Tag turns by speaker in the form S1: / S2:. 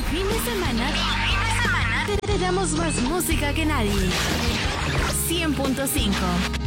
S1: fin de semana te damos más música que nadie. 100.5